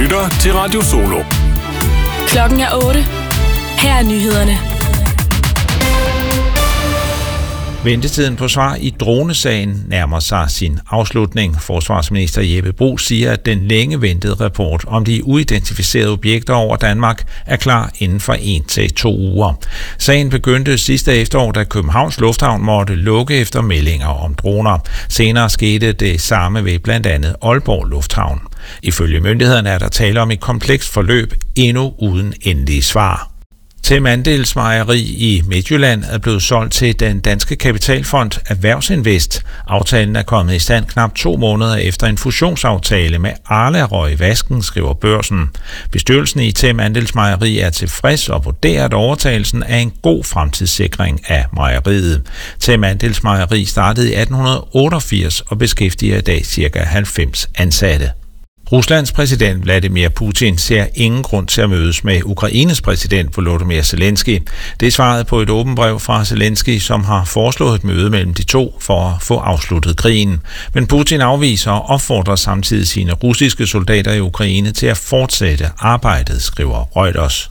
lytter til Radio Solo. Klokken er 8. Her er nyhederne. Ventetiden på svar i dronesagen nærmer sig sin afslutning. Forsvarsminister Jeppe Bruus siger, at den længe ventede rapport om de uidentificerede objekter over Danmark er klar inden for 1 til 2 uger. Sagen begyndte sidste efterår, da Københavns Lufthavn måtte lukke efter meldinger om droner. Senere skete det samme ved blandt andet Aalborg Lufthavn. Ifølge myndighederne er der tale om et komplekst forløb, endnu uden endelige svar. Tem Andelsmejeri i Midtjylland er blevet solgt til den danske kapitalfond Erhvervsinvest. Aftalen er kommet i stand knap 2 måneder efter en fusionsaftale med Arla røg i vasken, skriver Børsen. Bestyrelsen i Tem Andelsmejeri er tilfreds og vurderer, at overtagelsen er en god fremtidssikring af mejeriet. Tem Andelsmejeri startede i 1888 og beskæftiger i dag ca. 90 ansatte. Ruslands præsident Vladimir Putin ser ingen grund til at mødes med Ukraines præsident Volodymyr Zelensky. Det er svaret på et åbent brev fra Zelensky, som har foreslået et møde mellem de to for at få afsluttet krigen. Men Putin afviser og opfordrer samtidig sine russiske soldater i Ukraine til at fortsætte arbejdet, skriver Reuters.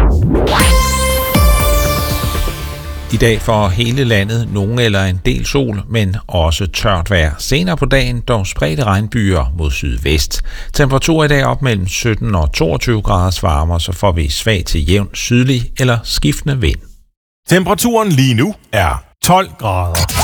I dag for hele landet nogen eller en del sol, men også tørt vejr. Senere på dagen dog spredte regnbyer mod sydvest. Temperatur i dag op mellem 17 og 22 graders varme, så får vi svag til jævn sydlig eller skiftende vind. Temperaturen lige nu er 12 grader.